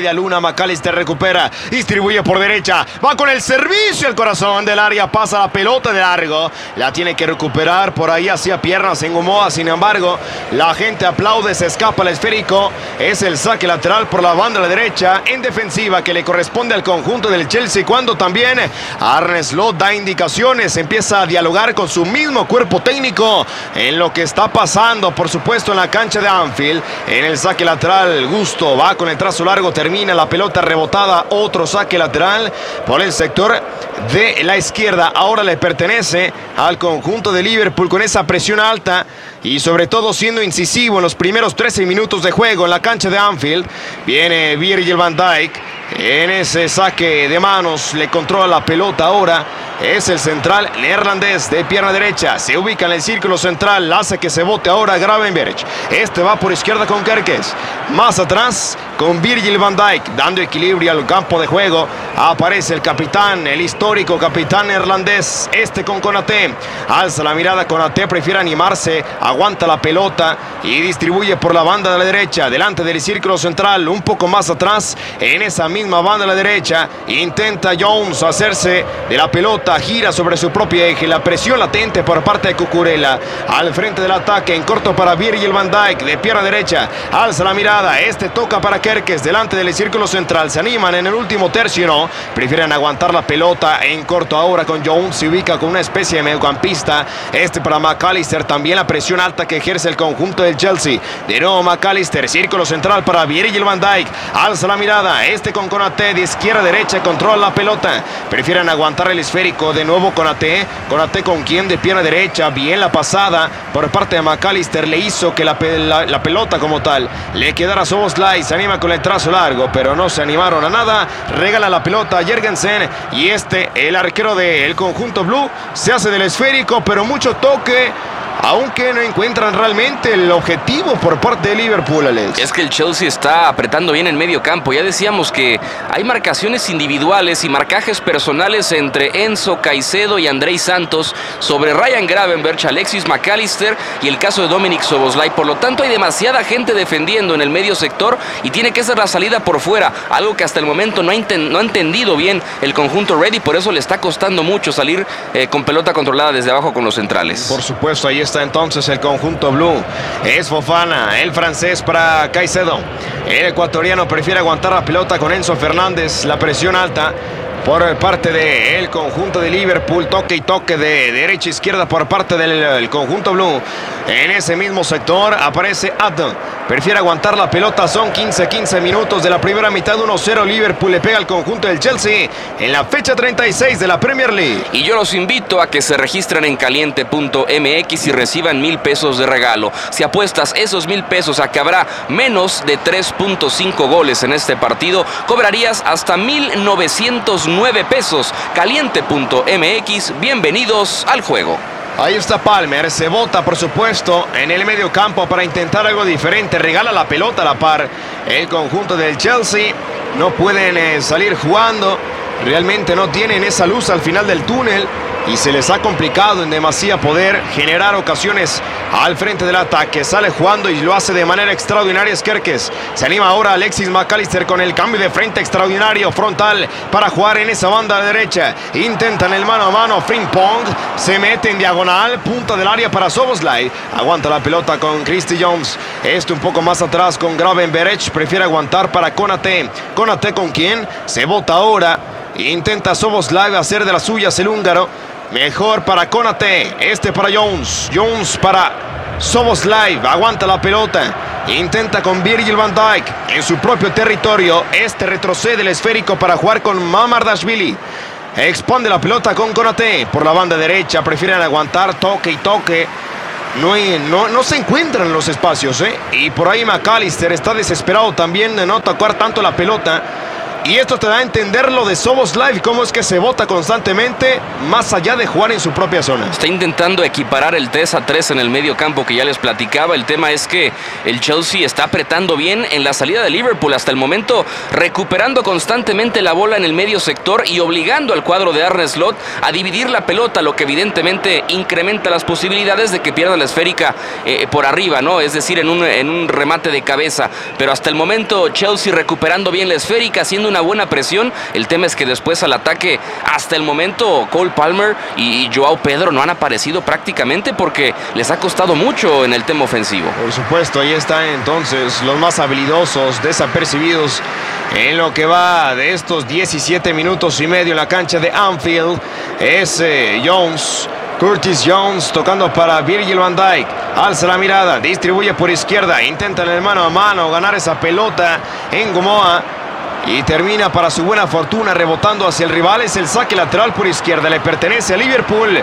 McAllister recupera, distribuye por derecha, va con el servicio al corazón del área, pasa la pelota de largo, la tiene que recuperar por ahí hacia piernas en Momoa. Sin embargo, la gente aplaude, se escapa el esférico. Es el saque lateral por la banda de la derecha en defensiva que le corresponde al conjunto del Chelsea, cuando también Arne Slot da indicaciones, empieza a dialogar con su mismo cuerpo técnico en lo que está pasando, por supuesto, en la cancha de Anfield. En el saque lateral, Gusto va con el trazo largo, termina la pelota rebotada, otro saque lateral por el sector de la izquierda. Ahora le pertenece al conjunto de Liverpool con esa presión alta y sobre todo siendo incisivo en los primeros trece minutos de juego en la cancha de Anfield. Viene Virgil van Dijk en ese saque de manos, le controla la pelota ahora. Es el central neerlandés de pierna derecha, se ubica en el círculo central, hace que se bote ahora Gravenberch. Este va por izquierda con Kerkez, más atrás con Virgil van Dijk, dando equilibrio al campo de juego. Aparece el capitán, el histórico capitán neerlandés, este con Konaté. Alza la mirada, Konaté prefiere animarse, aguanta la pelota y distribuye por la banda de la derecha, delante del círculo central, un poco más atrás, en esa misma banda de la derecha. Intenta Jones hacerse de la pelota, gira sobre su propio eje, la presión latente por parte de Cucurella. Al frente del ataque, en corto para Virgil van Dijk, de pierna derecha, alza la mirada, este toca para Kerkez, delante del círculo central. Se animan en el último tercio, no, prefieren aguantar la pelota en corto ahora con Jones, se ubica con una especie de mediocampista, este para McAllister, también la presión alta que ejerce el conjunto del Chelsea. De nuevo McAllister, círculo central para Virgil van Dijk, alza la mirada, este con Konaté, de izquierda a derecha, controla la pelota, prefieren aguantar el esférico. De nuevo Konaté, Konaté con quien de pierna derecha, bien la pasada por parte de McAllister, le hizo que la, la, la pelota como tal le quedara a Szoboszlai. Se anima con el trazo largo, pero no se animaron a nada, regala la pelota a Jørgensen y este, el arquero del conjunto blue, se hace del esférico, pero mucho toque, aunque no encuentran realmente el objetivo por parte de Liverpool, Alex.
Es que el Chelsea está apretando bien en medio campo. Ya decíamos que hay marcaciones individuales y marcajes personales entre Enzo, Caicedo y Andrei Santos sobre Ryan Gravenberch, Alexis McAllister y el caso de Dominic Szoboszlai. Por lo tanto, hay demasiada gente defendiendo en el medio sector y tiene que ser la salida por fuera, algo que hasta el momento no ha, no ha entendido bien el conjunto Ready. Por eso le está costando mucho salir eh, con pelota controlada desde abajo con los centrales.
Por supuesto, ahí está entonces el conjunto blue. Es Fofana, el francés para Caicedo. El ecuatoriano prefiere aguantar la pelota con Enzo Fernández. La presión alta por parte del conjunto de Liverpool, toque y toque de derecha a izquierda por parte del, del conjunto blue. En ese mismo sector aparece Adam, prefiere aguantar la pelota. Son quince quince minutos de la primera mitad, uno cero. Liverpool le pega al conjunto del Chelsea en la fecha treinta y seis de la Premier League.
Y yo los invito a que se registren en caliente punto m x y reciban mil pesos de regalo. Si apuestas esos mil pesos a que habrá menos de tres punto cinco goles en este partido, cobrarías hasta mil novecientos nueve pesos. Caliente punto m x, bienvenidos al juego.
Ahí está Palmer, se bota por supuesto en el medio campo para intentar algo diferente, regala la pelota a la par. El conjunto del Chelsea no pueden eh, salir jugando, realmente no tienen esa luz al final del túnel y se les ha complicado en demasía poder generar ocasiones al frente del ataque. Sale jugando y lo hace de manera extraordinaria Kerkez. Se anima ahora Alexis McAllister con el cambio de frente extraordinario frontal para jugar en esa banda derecha. Intentan el mano a mano, Frimpong se mete en diagonal, punta del área para Szoboszlai. Aguanta la pelota con Christy Jones. Este un poco más atrás con Gravenberch, prefiere aguantar para Konaté. Konaté con quien se bota ahora. Intenta Szoboszlai hacer de las suyas el húngaro. Mejor para Konaté, este para Jones, Jones para Szoboszlai, aguanta la pelota, intenta con Virgil van Dijk en su propio territorio, este retrocede el esférico para jugar con Mamardashvili, expande la pelota con Konaté por la banda derecha, prefieren aguantar, toque y toque, no, no, no se encuentran los espacios, ¿eh? Y por ahí McAllister está desesperado también de no tocar tanto la pelota. Y esto te da a entender lo de Szoboszlai, cómo es que se bota constantemente más allá de jugar en su propia zona.
Está intentando equiparar el tres a tres en el medio campo que ya les platicaba. El tema es que el Chelsea está apretando bien en la salida de Liverpool hasta el momento, recuperando constantemente la bola en el medio sector y obligando al cuadro de Arne Slot a dividir la pelota, lo que evidentemente incrementa las posibilidades de que pierda la esférica eh, por arriba, ¿no? Es decir, en un, en un remate de cabeza. Pero hasta el momento Chelsea recuperando bien la esférica, haciendo una buena presión. El tema es que después al ataque, hasta el momento Cole Palmer y Joao Pedro no han aparecido prácticamente porque les ha costado mucho en el tema ofensivo.
Por supuesto, ahí están entonces los más habilidosos, desapercibidos en lo que va de estos diecisiete minutos y medio en la cancha de Anfield. Es eh, Jones, Curtis Jones tocando para Virgil van Dijk. Alza la mirada, distribuye por izquierda, intenta en el mano a mano ganar esa pelota en Gomoa. Y termina para su buena fortuna rebotando hacia el rival. Es el saque lateral por izquierda. Le pertenece a Liverpool.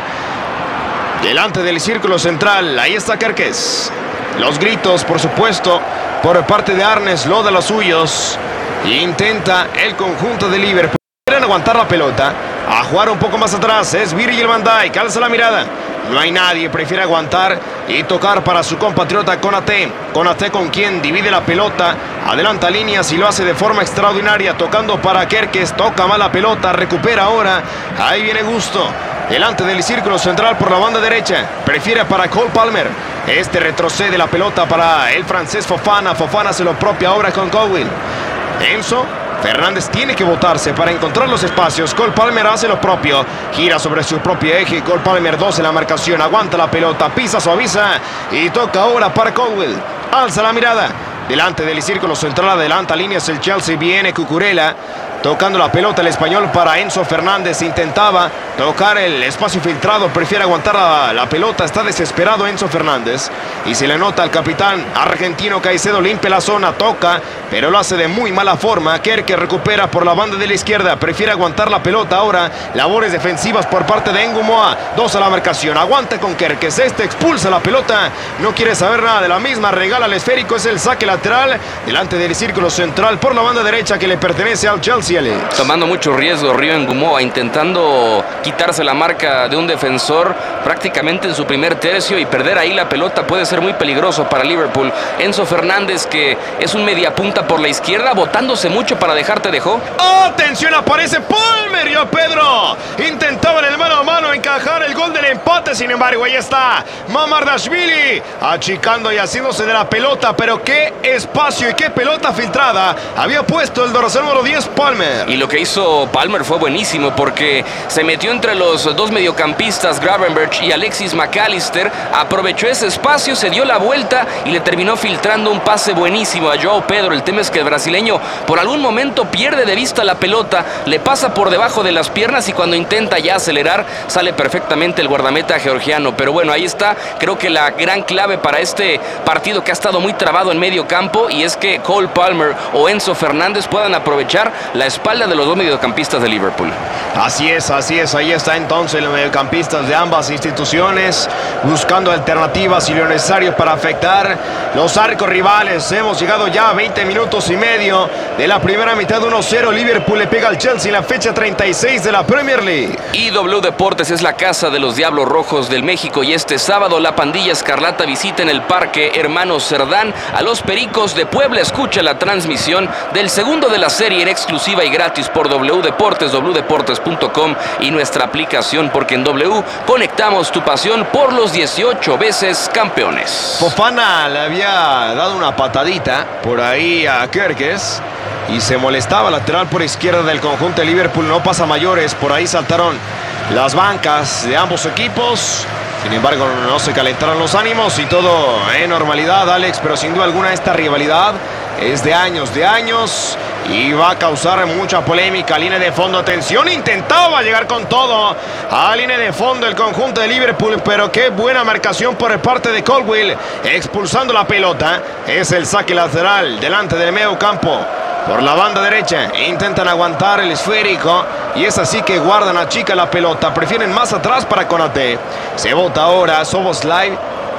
Delante del círculo central. Ahí está Kerkez. Los gritos, por supuesto, por parte de Arne Slot de los suyos. Intenta el conjunto de Liverpool. Quieren aguantar la pelota. A jugar un poco más atrás. Es Virgil van Dijk. Alza la mirada. No hay nadie, prefiere aguantar y tocar para su compatriota Konaté. Konaté con quien divide la pelota, adelanta líneas y lo hace de forma extraordinaria, tocando para Kerkez, toca mal la pelota, recupera ahora, ahí viene Gusto, delante del círculo central por la banda derecha, prefiere para Cole Palmer, este retrocede la pelota para el francés Fofana, Fofana hace lo propio ahora con Colwill. Enzo Fernández tiene que botarse para encontrar los espacios. Cole Palmer hace lo propio. Gira sobre su propio eje. Cole Palmer dos en la marcación. Aguanta la pelota. Pisa, suaviza. Y toca ahora para Colwill. Alza la mirada. Delante del círculo central. Adelanta líneas el Chelsea. Viene Cucurella. Tocando la pelota el español para Enzo Fernández. Intentaba tocar el espacio filtrado. Prefiere aguantar la, la pelota. Está desesperado Enzo Fernández. Y se le nota al capitán argentino Caicedo. Limpia la zona. Toca. Pero lo hace de muy mala forma. Kerkez recupera por la banda de la izquierda. Prefiere aguantar la pelota ahora. Labores defensivas por parte de Ngumoa. Dos a la marcación. Aguanta con Kerkez. Este expulsa la pelota. No quiere saber nada de la misma. Regala el esférico. Es el saque lateral. Delante del círculo central por la banda derecha que le pertenece al Chelsea.
Tomando mucho riesgo Río Ngumoa, intentando quitarse la marca de un defensor prácticamente en su primer tercio y perder ahí la pelota puede ser muy peligroso para Liverpool. Enzo Fernández, que es un mediapunta por la izquierda, botándose mucho para dejarte dejó.
¡Atención! Aparece Palmer y a Pedro. Intentaba en el mano a mano encajar el gol del empate, sin embargo, ahí está Mamardashvili achicando y haciéndose de la pelota, pero qué espacio y qué pelota filtrada había puesto el dorsal número diez, Palmer.
Y lo que hizo Palmer fue buenísimo porque se metió entre los dos mediocampistas, Gravenberch y Alexis McAllister, aprovechó ese espacio, se dio la vuelta y le terminó filtrando un pase buenísimo a Joao Pedro. El tema es que el brasileño por algún momento pierde de vista la pelota, le pasa por debajo de las piernas y cuando intenta ya acelerar sale perfectamente el guardameta georgiano. Pero bueno, ahí está, creo que la gran clave para este partido que ha estado muy trabado en medio campo y es que Cole Palmer o Enzo Fernández puedan aprovechar la espalda de los dos mediocampistas de Liverpool.
Así es, así es, ahí está entonces los mediocampistas de ambas instituciones buscando alternativas y lo necesario para afectar los arcos rivales. Hemos llegado ya a veinte minutos y medio de la primera mitad. Uno cero, Liverpool le pega al Chelsea en la fecha treinta y seis de la Premier League.
Y W Deportes es la casa de los Diablos Rojos del México y este sábado la pandilla escarlata visita en el Parque Hermanos Cerdán a los Pericos de Puebla. Escucha la transmisión del segundo de la serie en exclusiva y gratis por W Deportes, w deportes punto com y nuestra aplicación, porque en W conectamos tu pasión por los dieciocho veces campeones.
Fofana le había dado una patadita por ahí a Kerkez y se molestaba. Lateral por izquierda del conjunto de Liverpool, no pasa mayores. Por ahí saltaron las bancas de ambos equipos. Sin embargo, no se calentaron los ánimos y todo en normalidad, Alex, pero sin duda alguna esta rivalidad es de años, de años y va a causar mucha polémica. Línea de fondo, atención, intentaba llegar con todo a línea de fondo el conjunto de Liverpool, pero qué buena marcación por parte de Colwill, expulsando la pelota. Es el saque lateral delante del medio campo. Por la banda derecha intentan aguantar el esférico y es así que guardan a chica la pelota. Prefieren más atrás para Konaté. Se bota ahora Szoboszlai.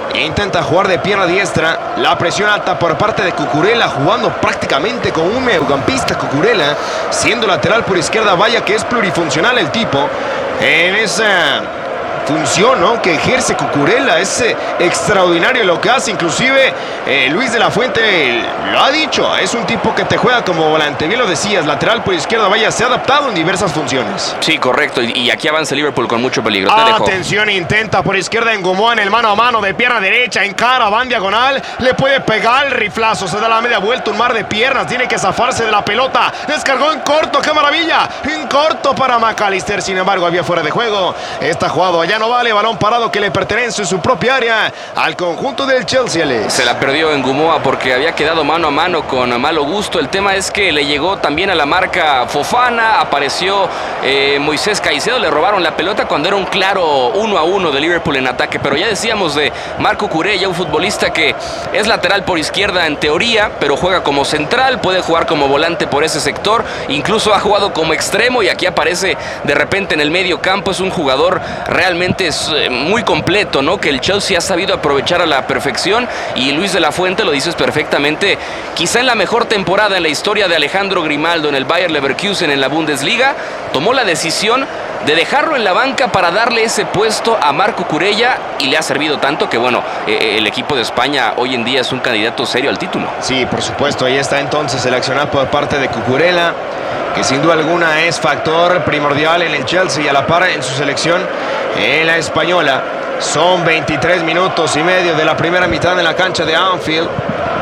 Intenta jugar de pierna diestra. La presión alta por parte de Cucurella, jugando prácticamente con un mediocampista. Cucurella siendo lateral por izquierda. Vaya que es plurifuncional el tipo en esa función, ¿no?, que ejerce Cucurella. Es eh, extraordinario lo que hace. Inclusive eh, Luis de la Fuente lo ha dicho, es un tipo que te juega como volante. Bien lo decías, lateral por izquierda. Vaya, se ha adaptado en diversas funciones.
Sí, correcto, y, y aquí avanza Liverpool con mucho peligro. Te dejo.
Atención, intenta por izquierda en Gumó en el mano a mano de pierna derecha, en cara, van diagonal, le puede pegar el riflazo, se da la media vuelta, un mar de piernas, tiene que zafarse de la pelota, descargó en corto, qué maravilla, en corto para McAllister, sin embargo había fuera de juego. Está jugado allá, no vale, balón parado que le pertenece en su propia área al conjunto del Chelsea, Alex.
Se la perdió en Gumoa porque había quedado mano a mano con Malo Gusto. El tema es que le llegó también a la marca Fofana, apareció eh, Moisés Caicedo, le robaron la pelota cuando era un claro uno a uno de Liverpool en ataque. Pero ya decíamos de Marco Cucurella, un futbolista que es lateral por izquierda en teoría, pero juega como central, puede jugar como volante por ese sector, incluso ha jugado como extremo y aquí aparece de repente en el medio campo. Es un jugador realmente es muy completo, ¿no?, que el Chelsea ha sabido aprovechar a la perfección, y Luis de la Fuente lo dices perfectamente, quizá en la mejor temporada en la historia de Alejandro Grimaldo en el Bayer Leverkusen en la Bundesliga, tomó la decisión de dejarlo en la banca para darle ese puesto a Marco Cucurella, y le ha servido tanto que, bueno, eh, el equipo de España hoy en día es un candidato serio al título.
Sí, por supuesto, ahí está entonces seleccionado por parte de Cucurella, que sin duda alguna es factor primordial en el Chelsea y a la par en su selección en la española. Son veintitrés minutos y medio de la primera mitad en la cancha de Anfield.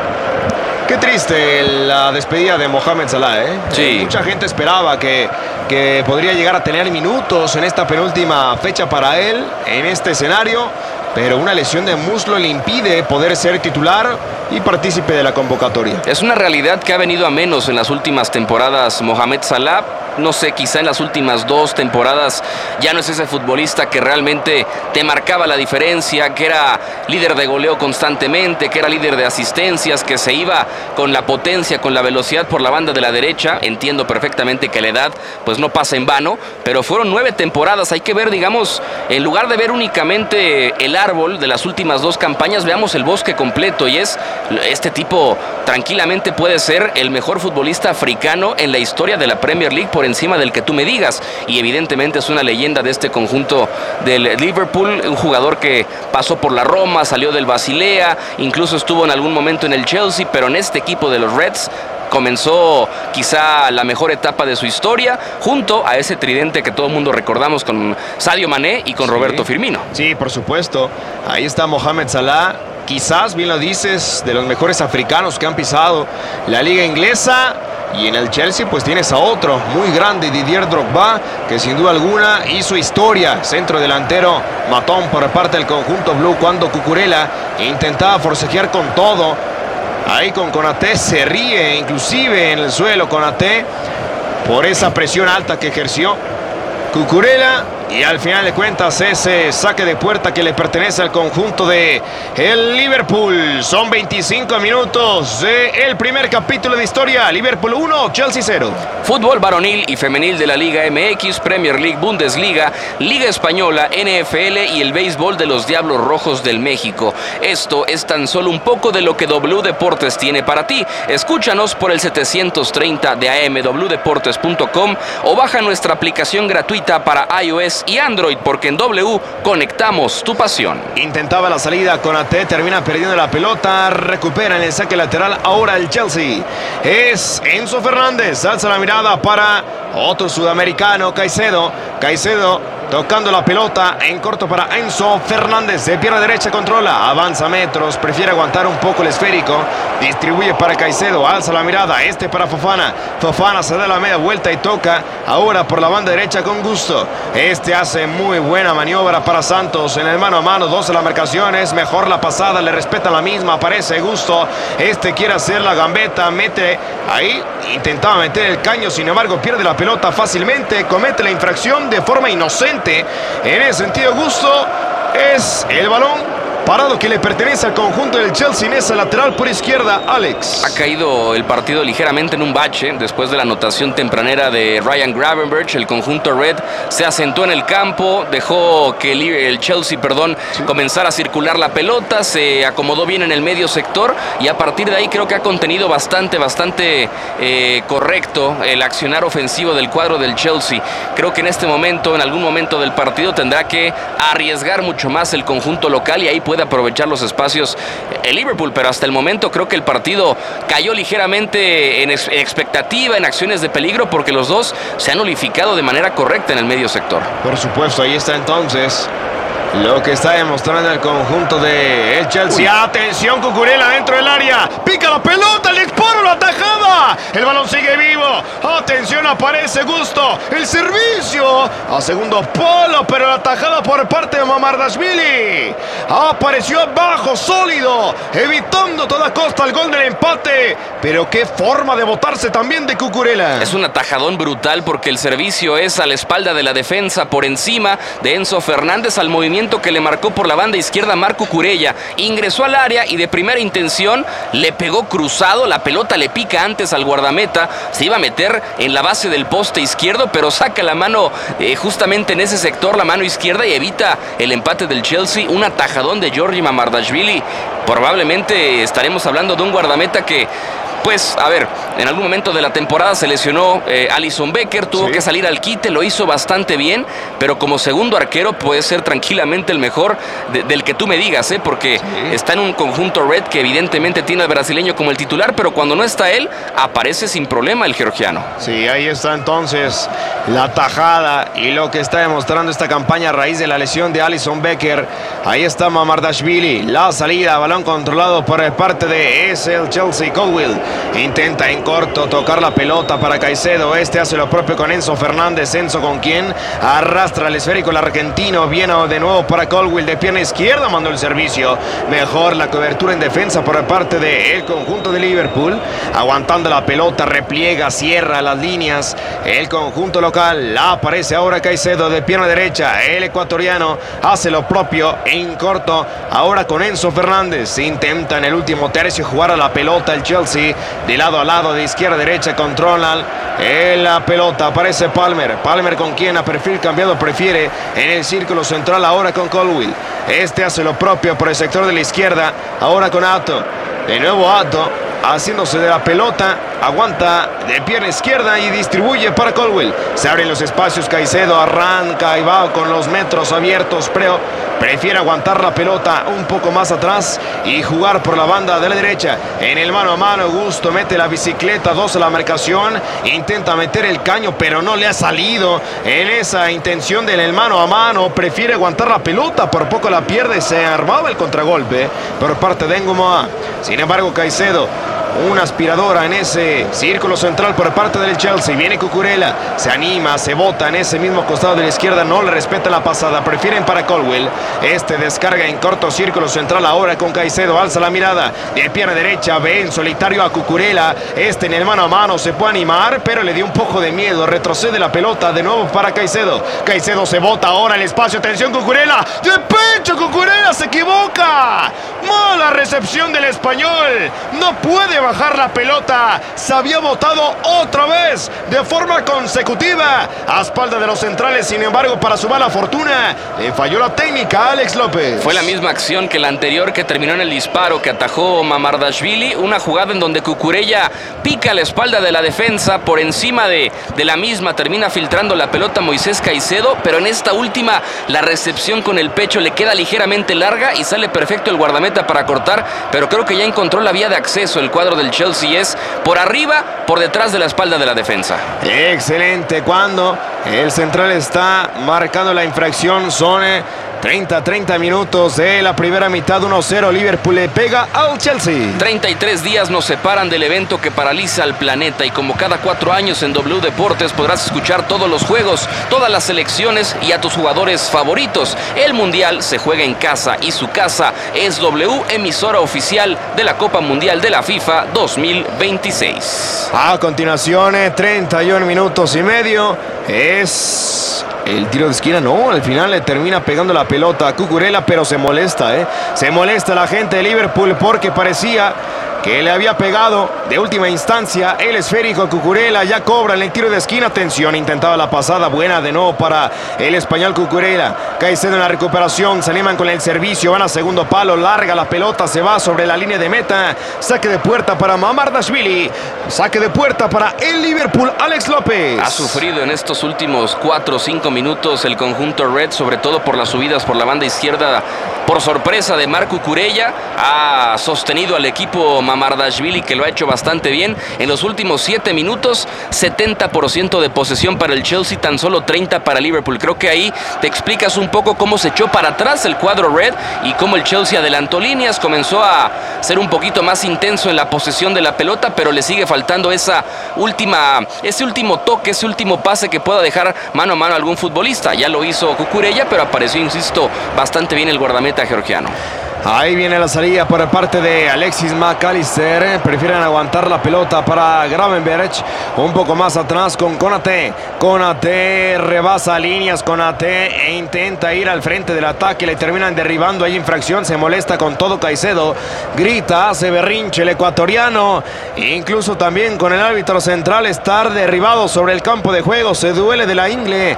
Qué triste la despedida de Mohamed Salah, ¿eh?
Sí.
Mucha gente esperaba que, que podría llegar a tener minutos en esta penúltima fecha para él, en este escenario, pero una lesión de muslo le impide poder ser titular y partícipe de la convocatoria.
Es una realidad que ha venido a menos en las últimas temporadas Mohamed Salah. No sé, quizá en las últimas dos temporadas ya no es ese futbolista que realmente te marcaba la diferencia, que era líder de goleo constantemente, que era líder de asistencias, que se iba con la potencia, con la velocidad por la banda de la derecha. Entiendo perfectamente que la edad pues no pasa en vano, pero fueron nueve temporadas. Hay que ver, digamos, en lugar de ver únicamente el árbol de las últimas dos campañas, veamos el bosque completo, y es este tipo tranquilamente puede ser el mejor futbolista africano en la historia de la Premier League por encima del que tú me digas, y evidentemente es una leyenda de este conjunto del Liverpool, un jugador que pasó por la Roma, salió del Basilea, incluso estuvo en algún momento en el Chelsea, pero en este equipo de los Reds comenzó quizá la mejor etapa de su historia, junto a ese tridente que todo el mundo recordamos con Sadio Mané y con sí. Roberto Firmino.
Sí, por supuesto, ahí está Mohamed Salah, quizás, bien lo dices, de los mejores africanos que han pisado la liga inglesa. Y en el Chelsea pues tienes a otro muy grande, Didier Drogba, que sin duda alguna hizo historia, centro delantero matón por parte del conjunto blue, cuando Cucurella intentaba forcejear con todo. Ahí con Konaté se ríe inclusive en el suelo Konaté por esa presión alta que ejerció Cucurella, y al final de cuentas ese saque de puerta que le pertenece al conjunto de el Liverpool. Son veinticinco minutos del primer capítulo de historia. Liverpool uno, Chelsea cero.
Fútbol varonil y femenil de la Liga M X, Premier League, Bundesliga, Liga Española, N F L y el béisbol de los Diablos Rojos del México. Esto es tan solo un poco de lo que W Deportes tiene para ti. Escúchanos por el setecientos treinta de A M, w deportes punto com, o baja nuestra aplicación gratuita para iOS y Android, porque en W conectamos tu pasión.
Intentaba la salida con A T, termina perdiendo la pelota, recupera en el saque lateral ahora el Chelsea. Es Enzo Fernández, alza la mirada para otro sudamericano, Caicedo. Caicedo tocando la pelota en corto para Enzo Fernández, de pierna derecha controla, avanza metros, prefiere aguantar un poco el esférico, distribuye para Caicedo, alza la mirada, este para Fofana. Fofana se da la media vuelta y toca ahora por la banda derecha con gusto. Este hace muy buena maniobra para Santos en el mano a mano, dos de las marcaciones, mejor la pasada, le respeta la misma, aparece Gusto, este quiere hacer la gambeta, mete ahí, intentaba meter el caño, sin embargo pierde la pelota fácilmente, comete la infracción de forma inocente. En ese sentido, Gusto, es el balón parado que le pertenece al conjunto del Chelsea en esa lateral por izquierda, Alex.
Ha caído el partido ligeramente en un bache después de la anotación tempranera de Ryan Gravenberch. El conjunto Red se asentó en el campo, dejó que el, el Chelsea, perdón, sí. comenzara a circular la pelota, se acomodó bien en el medio sector y a partir de ahí creo que ha contenido bastante, bastante eh, correcto el accionar ofensivo del cuadro del Chelsea. Creo que en este momento, en algún momento del partido, tendrá que arriesgar mucho más el conjunto local y ahí puede aprovechar los espacios el Liverpool, pero hasta el momento creo que el partido cayó ligeramente en, ex- en expectativa, en acciones de peligro, porque los dos se han nulificado de manera correcta en el medio sector.
Por supuesto, ahí está entonces lo que está demostrando el conjunto de el Chelsea. Uy. Atención, Cucurella dentro del área. Pica la pelota, el disparo, la atajada. El balón sigue vivo. Atención, aparece Gusto. El servicio a segundo polo, pero la atajada por parte de Mamardashvili. Apareció abajo, sólido, evitando a toda costa el gol del empate. Pero qué forma de botarse también de Cucurella.
Es un atajadón brutal porque el servicio es a la espalda de la defensa, por encima de Enzo Fernández, al movimiento que le marcó por la banda izquierda Marco Cucurella. Ingresó al área y de primera intención le pegó cruzado, la pelota le pica antes al guardameta, se iba a meter en la base del poste izquierdo, pero saca la mano eh, justamente en ese sector, la mano izquierda, y evita el empate del Chelsea. Un atajadón de Georgi Mamardashvili. Probablemente estaremos hablando de un guardameta que, pues, a ver, en algún momento de la temporada se lesionó eh, Alisson Becker, tuvo sí. que salir al quite, lo hizo bastante bien, pero como segundo arquero puede ser tranquilamente el mejor de, del que tú me digas, ¿eh? porque sí. está en un conjunto Red que evidentemente tiene al brasileño como el titular, pero cuando no está él, aparece sin problema el georgiano.
Sí, ahí está entonces la tajada y lo que está demostrando esta campaña a raíz de la lesión de Alisson Becker. Ahí está Mamardashvili, la salida, balón controlado por parte de ese el Chelsea. Colwill intenta en corto tocar la pelota para Caicedo. Este hace lo propio con Enzo Fernández. Enzo con quien arrastra el esférico el argentino. Viene de nuevo para Colwill de pierna izquierda. Mandó el servicio. Mejor la cobertura en defensa por parte del conjunto de Liverpool. Aguantando la pelota. Repliega, cierra las líneas. El conjunto local. La aparece ahora Caicedo de pierna derecha. El ecuatoriano hace lo propio en corto. Ahora con Enzo Fernández. Intenta en el último tercio jugar a la pelota el Chelsea. De lado a lado, de izquierda a derecha, controlan en la pelota. Aparece Palmer. Palmer con quien a perfil cambiado prefiere en el círculo central ahora con Colwill. Este hace lo propio por el sector de la izquierda. Ahora con Atto. De nuevo Atto haciéndose de la pelota. Aguanta de pierna izquierda y distribuye para Colwill. Se abren los espacios. Caicedo arranca y va con los metros abiertos, pero prefiere aguantar la pelota un poco más atrás y jugar por la banda de la derecha. En el mano a mano, Gusto mete la bicicleta, dos a la marcación. Intenta meter el caño, pero no le ha salido en esa intención del mano a mano. Prefiere aguantar la pelota, por poco la pierde. Se armaba el contragolpe por parte de Ngumoa. Sin embargo, Caicedo, una aspiradora en ese círculo central por parte del Chelsea. Viene Cucurella, se anima, se bota en ese mismo costado de la izquierda. No le respeta la pasada, prefieren para Colwill. Este descarga en corto círculo central ahora con Caicedo. Alza la mirada de pierna derecha, ve en solitario a Cucurella. Este en el mano a mano se puede animar, pero le dio un poco de miedo. Retrocede la pelota de nuevo para Caicedo. Caicedo se bota ahora en el espacio. Atención, Cucurella, de pecho. Cucurella se equivoca. Mala recepción del español. No puede bajar la pelota. Se había botado otra vez de forma consecutiva a espalda de los centrales. Sin embargo, para su mala fortuna, le falló la técnica a Alex López.
Fue la misma acción que la anterior, que terminó en el disparo que atajó Mamardashvili. Una jugada en donde Cucurella pica la espalda de la defensa. Por encima de, de la misma termina filtrando la pelota Moisés Caicedo, pero en esta última la recepción con el pecho le queda ligeramente larga y sale perfecto el guardameta para cortar, pero creo que ya encontró la vía de acceso el cuadro del Chelsea. Es por arriba, por detrás de la espalda de la defensa.
Excelente, cuando el central está marcando la infracción. Son treinta, treinta minutos de la primera mitad. Uno cero, Liverpool le pega al Chelsea.
treinta y tres días nos separan del evento que paraliza al planeta, y como cada cuatro años en W Deportes podrás escuchar todos los juegos, todas las selecciones y a tus jugadores favoritos. El Mundial se juega en casa y su casa es W, emisora oficial de la Copa Mundial de la FIFA dos mil veintiséis.
A continuación, treinta y un minutos y medio, es el tiro de esquina. No, al final le termina pegando la pelota a Cucurella, pero se molesta, ¿eh? Se molesta la gente de Liverpool porque parecía que le había pegado de última instancia el esférico a Cucurella. Ya cobra en el tiro de esquina. Atención, intentaba la pasada buena de nuevo para el español Cucurella. Caicedo en la recuperación, se animan con el servicio, van a segundo palo, larga la pelota, se va sobre la línea de meta. Saque de puerta para Mamardashvili. Saque de puerta para el Liverpool, Alex López.
Ha sufrido en estos últimos cuatro o cinco minutos el conjunto Red, sobre todo por las subidas por la banda izquierda, por sorpresa de Marc Cucurella. Ha sostenido al equipo Mamardashvili, que lo ha hecho bastante bien. En los últimos siete minutos, setenta por ciento de posesión para el Chelsea, tan solo treinta para Liverpool. Creo que ahí te explicas un poco cómo se echó para atrás el cuadro Red y cómo el Chelsea adelantó líneas, comenzó a ser un poquito más intenso en la posesión de la pelota, pero le sigue faltando esa última, ese último toque, ese último pase que pueda dejar mano a mano a algún futbolista. Ya lo hizo Cucurella, pero apareció, insisto, bastante bien el guardameta georgiano.
Ahí viene la salida por parte de Alexis McAllister. Prefieren aguantar la pelota para Gravenberch. Un poco más atrás con Konate. Konate rebasa líneas. Konate e intenta ir al frente del ataque. Le terminan derribando. Hay infracción. Se molesta con todo Caicedo. Grita, hace berrinche el ecuatoriano. Incluso también con el árbitro central. Estar derribado sobre el campo de juego. Se duele de la ingle.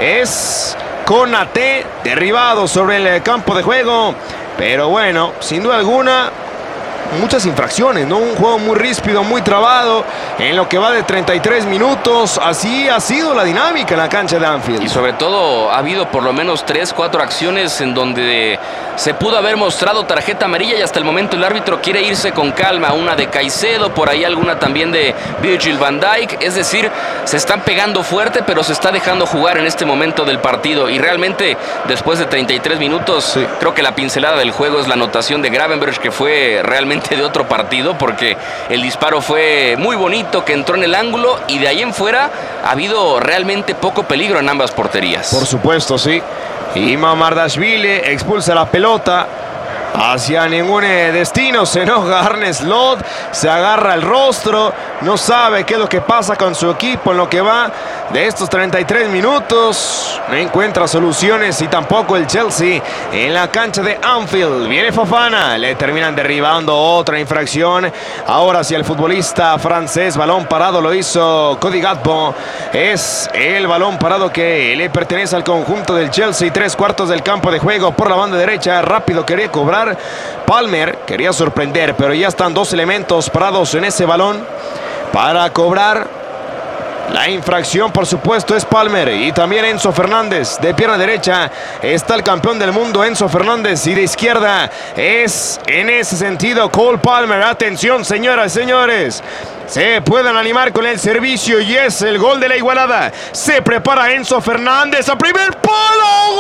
Es Konate derribado sobre el campo de juego. Pero bueno, sin duda alguna, muchas infracciones, ¿no? Un juego muy ríspido, muy trabado, en lo que va de treinta y tres minutos. Así ha sido la dinámica en la cancha de Anfield.
Y sobre todo ha habido por lo menos tres, cuatro acciones en donde se pudo haber mostrado tarjeta amarilla y hasta el momento el árbitro quiere irse con calma. Una de Caicedo, por ahí alguna también de Virgil van Dijk. Es decir, se están pegando fuerte, pero se está dejando jugar en este momento del partido. Y realmente, después de treinta y tres minutos, sí, creo que la pincelada del juego es la anotación de Gravenberch, que fue realmente de otro partido, porque el disparo fue muy bonito, que entró en el ángulo, y de ahí en fuera ha habido realmente poco peligro en ambas porterías.
Por supuesto, sí. Y Mamardashvili expulsa la pelota hacia ningún destino. Se enoja Arne Slot, se agarra el rostro, no sabe qué es lo que pasa con su equipo en lo que va de estos treinta y tres minutos. No encuentra soluciones y tampoco el Chelsea en la cancha de Anfield. Viene Fofana, le terminan derribando, otra infracción. Ahora sí el futbolista francés, balón parado, lo hizo Cody Gakpo. Es el balón parado que le pertenece al conjunto del Chelsea. Tres cuartos del campo de juego por la banda derecha. Rápido quería cobrar Palmer, quería sorprender, pero ya están dos elementos parados en ese balón para cobrar. La infracción, por supuesto, es Palmer y también Enzo Fernández. De pierna derecha está el campeón del mundo, Enzo Fernández, y de izquierda es, en ese sentido, Cole Palmer. Atención, señoras y señores. Se pueden animar con el servicio y es el gol de la igualada. Se prepara Enzo Fernández a primer palo.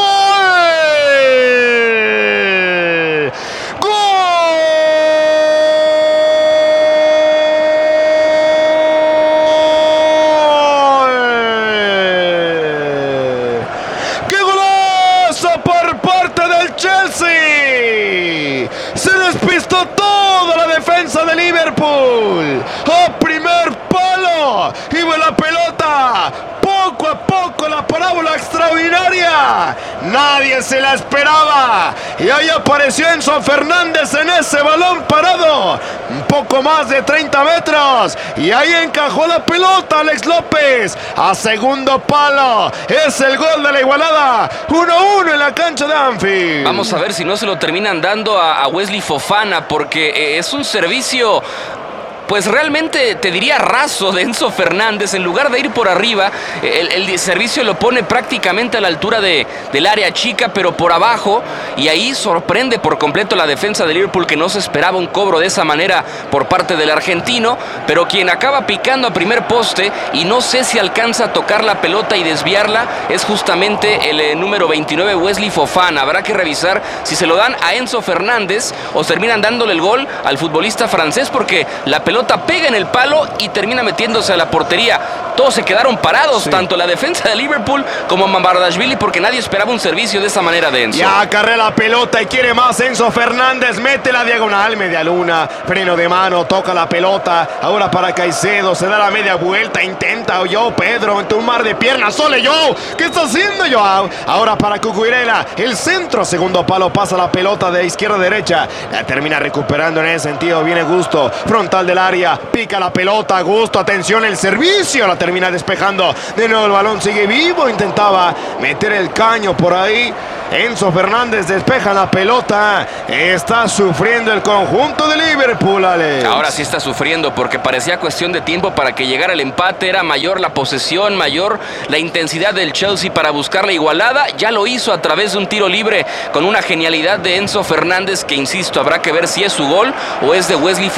¡Gol! ¡Gol! Se despistó toda la defensa de Liverpool. A primer palo. Iba la pelota. Poco a poco la parábola extraordinaria. Nadie se la esperaba. Y ahí apareció Enzo Fernández en ese balón parado. Un poco más de treinta metros. Y ahí encajó la pelota Alex López. A segundo palo. Es el gol de la igualada. uno a uno en la cancha de Anfield.
Vamos a ver si no se lo terminan dando a, a Wesley Fofana, porque eh, es un servicio, pues realmente te diría raso, de Enzo Fernández. En lugar de ir por arriba, el, el servicio lo pone prácticamente a la altura de, del área chica, pero por abajo, y ahí sorprende por completo la defensa de Liverpool, que no se esperaba un cobro de esa manera por parte del argentino, pero quien acaba picando a primer poste y no sé si alcanza a tocar la pelota y desviarla es justamente el eh, número veintinueve, Wesley Fofana. Habrá que revisar si se lo dan a Enzo Fernández o terminan dándole el gol al futbolista francés, porque la pelota pelota pega en el palo y termina metiéndose a la portería. Todos se quedaron parados, sí. tanto la defensa de Liverpool como Mamardashvili, porque nadie esperaba un servicio de esa manera de Enzo.
Ya acarrea la pelota y quiere más Enzo Fernández, mete la diagonal, media luna, freno de mano, toca la pelota, ahora para Caicedo, se da la media vuelta, intenta yo, Pedro, entre un mar de piernas, sole yo, ¿qué está haciendo yo? Ahora para Cucurella, el centro, segundo palo, pasa la pelota de izquierda a derecha, la termina recuperando en ese sentido, viene Gusto, frontal del área, pica la pelota, Gusto, atención, el servicio, la termina despejando, de nuevo el balón sigue vivo, intentaba meter el caño por ahí, Enzo Fernández despeja la pelota, está sufriendo el conjunto de Liverpool, Alex.
Ahora sí está sufriendo porque parecía cuestión de tiempo para que llegara el empate, era mayor la posesión, mayor la intensidad del Chelsea para buscar la igualada, ya lo hizo a través de un tiro libre con una genialidad de Enzo Fernández que, insisto, habrá que ver si es su gol o es de Wesley Fofana.